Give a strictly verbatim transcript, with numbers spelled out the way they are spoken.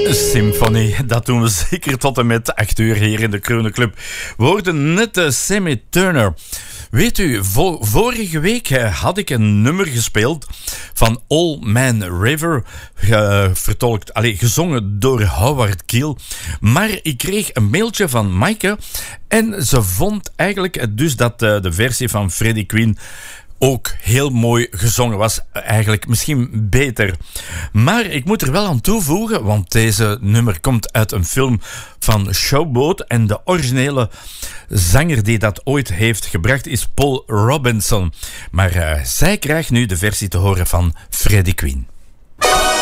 Symfonie, dat doen we zeker tot en met acht uur hier in de Kronen Club. We hoorden net uh, Sammy Turner. Weet u, vo- vorige week uh, had ik een nummer gespeeld van Old Man River, uh, vertolkt, allez, gezongen door Howard Keel. Maar ik kreeg een mailtje van Maaike en ze vond eigenlijk dus dat uh, de versie van Freddie Quinn ook heel mooi gezongen was. Eigenlijk misschien beter. Maar ik moet er wel aan toevoegen, want deze nummer komt uit een film van Showboat en de originele zanger die dat ooit heeft gebracht is Paul Robinson. Maar uh, zij krijgt nu de versie te horen van Freddie Quinn.